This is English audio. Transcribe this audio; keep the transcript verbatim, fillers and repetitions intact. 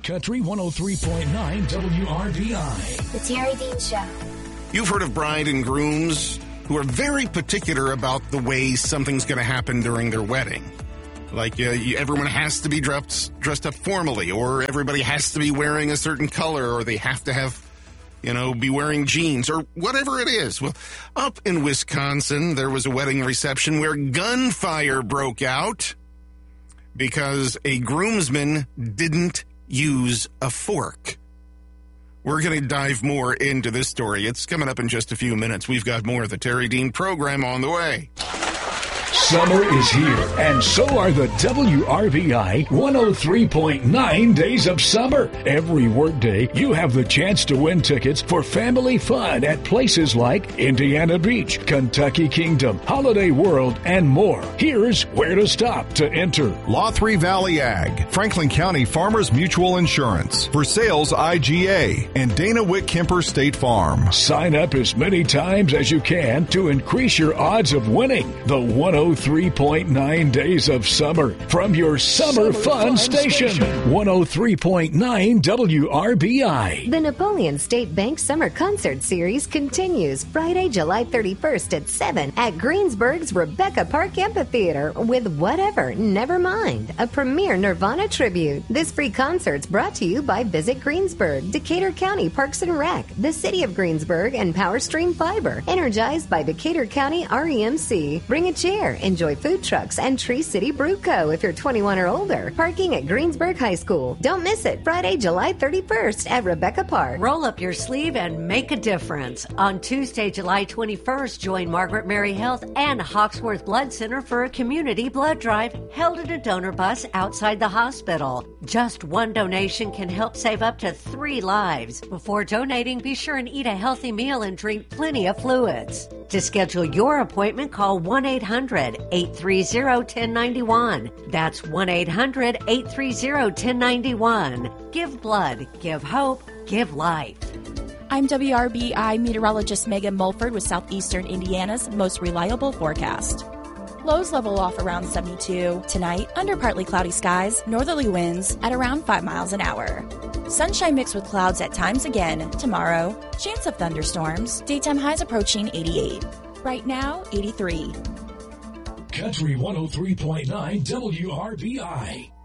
Country one oh three point nine W R B I. The Terry Dean Show. You've heard of bride and grooms who are very particular about the way something's going to happen during their wedding. Like uh, you, everyone has to be dressed, dressed up formally, or everybody has to be wearing a certain color, or they have to have, you know, be wearing jeans, or whatever it is. Well, up in Wisconsin, there was a wedding reception where gunfire broke out because a groomsman didn't use a fork. We're going to dive more into this story. It's coming up in just a few minutes. We've got more of the Terry Dean program on the way. Summer is here, and so are the W R B I one oh three point nine Days of Summer. Every workday, you have the chance to win tickets for family fun at places like Indiana Beach, Kentucky Kingdom, Holiday World, and more. Here's where to stop to enter. Law three Valley Ag, Franklin County Farmers Mutual Insurance, For Sales I G A, and Dana Witt Kemper State Farm. Sign up as many times as you can to increase your odds of winning the one oh three point nine Days of Summer from your Summer, summer Fun, fun station. station. one oh three point nine W R B I. The Napoleon State Bank Summer Concert Series continues Friday, July thirty-first at seven at Greensburg's Rebecca Park Amphitheater with Whatever, Never Mind, a premier Nirvana tribute. This free concert's brought to you by Visit Greensburg, Decatur County Parks and Rec, the City of Greensburg, and PowerStream Fiber. Energized by Decatur County R E M C. Bring a chair. Enjoy food trucks and Tree City Brew Co. if you're twenty-one or older. Parking at Greensburg High School. Don't miss it. Friday, July thirty-first at Rebecca Park. Roll up your sleeve and make a difference. On Tuesday, July twenty-first, join Margaret Mary Health and Hawksworth Blood Center for a community blood drive held at a donor bus outside the hospital. Just one donation can help save up to three lives. Before donating, be sure and eat a healthy meal and drink plenty of fluids. To schedule your appointment, call one eight hundred eight three zero one zero nine one. That's one eight hundred eight three zero one zero nine one. Give blood, give hope, give life. I'm W R B I meteorologist Megan Mulford with Southeastern Indiana's most reliable forecast. Lows level off around seventy-two. Tonight, under partly cloudy skies, northerly winds at around five miles an hour. Sunshine mixed with clouds at times again. Tomorrow, chance of thunderstorms. Daytime highs approaching eighty-eight. Right now, eighty-three. Country one oh three point nine W R B I.